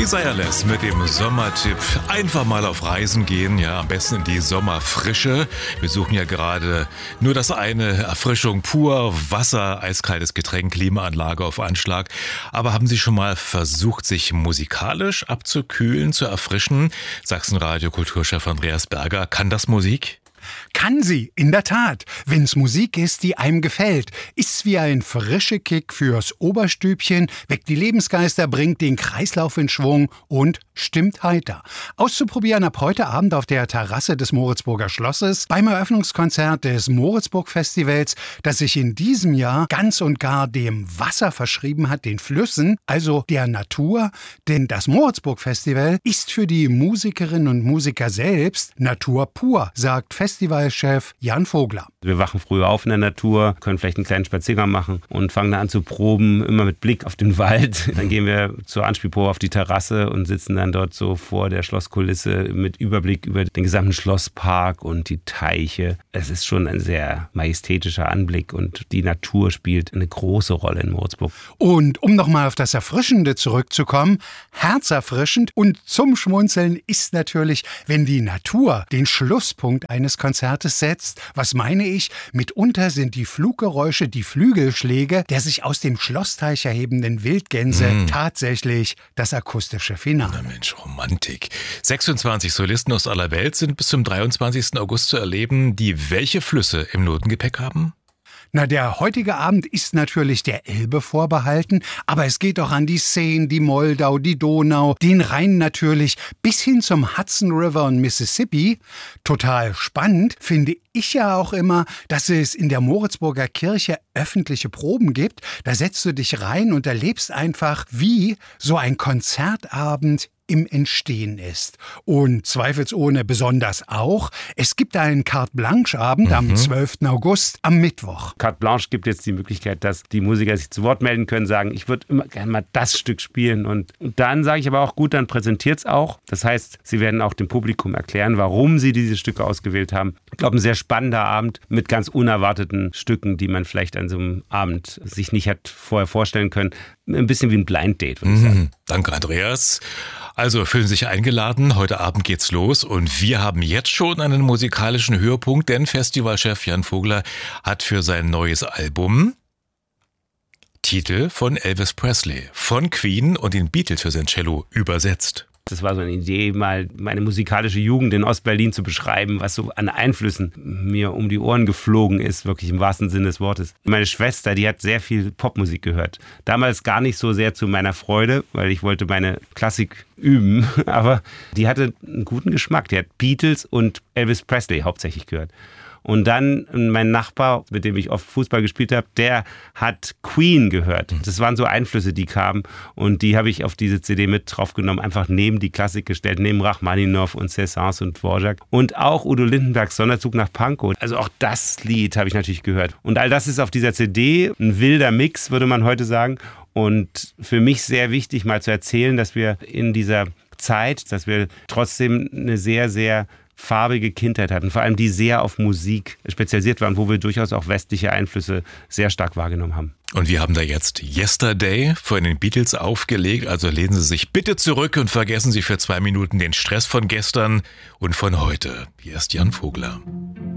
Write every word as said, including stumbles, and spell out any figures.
Desireless mit dem Sommertipp. Einfach mal auf Reisen gehen, ja, am besten in die Sommerfrische. Wir suchen ja gerade nur das eine, Erfrischung pur, Wasser, eiskaltes Getränk, Klimaanlage auf Anschlag. Aber haben Sie schon mal versucht, sich musikalisch abzukühlen, zu erfrischen? Sachsen-Radio-Kulturchef Andreas Berger, kann das Musik? Kann sie, in der Tat. Wenn's Musik ist, die einem gefällt. Ist's wie ein frischer Kick fürs Oberstübchen, weckt die Lebensgeister, bringt den Kreislauf in Schwung und stimmt heiter. Auszuprobieren ab heute Abend auf der Terrasse des Moritzburger Schlosses beim Eröffnungskonzert des Moritzburg-Festivals, das sich in diesem Jahr ganz und gar dem Wasser verschrieben hat, den Flüssen, also der Natur. Denn das Moritzburg-Festival ist für die Musikerinnen und Musiker selbst Natur pur, sagt Festivalchef Jan Vogler. Wir wachen früh auf in der Natur, können vielleicht einen kleinen Spaziergang machen und fangen dann an zu proben, immer mit Blick auf den Wald. Dann gehen wir zur Anspielprobe auf die Terrasse und sitzen dann dort so vor der Schlosskulisse mit Überblick über den gesamten Schlosspark und die Teiche. Es ist schon ein sehr majestätischer Anblick und die Natur spielt eine große Rolle in Moritzburg. Und um nochmal auf das Erfrischende zurückzukommen, herzerfrischend und zum Schmunzeln ist natürlich, wenn die Natur den Schlusspunkt eines Konzertes setzt. Was meine ich? Mitunter sind die Fluggeräusche, die Flügelschläge der sich aus dem Schlossteich erhebenden Wildgänse mm. tatsächlich das akustische Finale. Na Mensch, Romantik. sechsundzwanzig Solisten aus aller Welt sind bis zum dreiundzwanzigsten August zu erleben, die welche Flüsse im Notengepäck haben? Na, der heutige Abend ist natürlich der Elbe vorbehalten, aber es geht auch an die Seine, die Moldau, die Donau, den Rhein natürlich, bis hin zum Hudson River und Mississippi. Total spannend finde ich ja auch immer, dass es in der Moritzburger Kirche öffentliche Proben gibt. Da setzt du dich rein und erlebst einfach, wie so ein Konzertabend im Entstehen ist. Und zweifelsohne besonders auch, es gibt einen Carte-Blanche-Abend mhm. am zwölften August, am Mittwoch. Carte Blanche gibt jetzt die Möglichkeit, dass die Musiker sich zu Wort melden können, sagen, ich würde immer gerne mal das Stück spielen. Und, und dann sage ich aber auch, gut, dann präsentiert es auch. Das heißt, sie werden auch dem Publikum erklären, warum sie diese Stücke ausgewählt haben. Ich glaube, ein sehr spannender Abend mit ganz unerwarteten Stücken, die man vielleicht an so einem Abend sich nicht hat vorher vorstellen können. Ein bisschen wie ein Blind Date, würde ich sagen. Mhm. Danke, Andreas. Also fühlen Sie sich eingeladen, heute Abend geht's los und wir haben jetzt schon einen musikalischen Höhepunkt, denn Festivalchef Jan Vogler hat für sein neues Album Titel von Elvis Presley, von Queen und den Beatles für sein Cello übersetzt. Das war so eine Idee, mal meine musikalische Jugend in Ostberlin zu beschreiben, was so an Einflüssen mir um die Ohren geflogen ist, wirklich im wahrsten Sinne des Wortes. Meine Schwester, die hat sehr viel Popmusik gehört. Damals gar nicht so sehr zu meiner Freude, weil ich wollte meine Klassik üben, aber die hatte einen guten Geschmack. Die hat Beatles und Elvis Presley hauptsächlich gehört. Und dann mein Nachbar, mit dem ich oft Fußball gespielt habe, der hat Queen gehört. Das waren so Einflüsse, die kamen und die habe ich auf diese C D mit draufgenommen, einfach neben die Klassik gestellt, neben Rachmaninow und Cézanne und Dvorak und auch Udo Lindenbergs Sonderzug nach Pankow. Also auch das Lied habe ich natürlich gehört. Und all das ist auf dieser C D ein wilder Mix, würde man heute sagen. Und für mich sehr wichtig, mal zu erzählen, dass wir in dieser Zeit, dass wir trotzdem eine sehr, sehr farbige Kindheit hatten, vor allem die sehr auf Musik spezialisiert waren, wo wir durchaus auch westliche Einflüsse sehr stark wahrgenommen haben. Und wir haben da jetzt Yesterday von den Beatles aufgelegt, also lehnen Sie sich bitte zurück und vergessen Sie für zwei Minuten den Stress von gestern und von heute. Hier ist Jan Vogler.